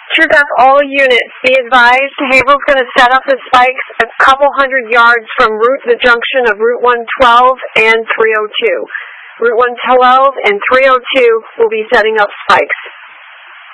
True Death, all units, be advised, Haverhill's going to set up the spikes a couple hundred yards from the junction of Route 112 and 302. Route 112 and 302 will be setting up spikes.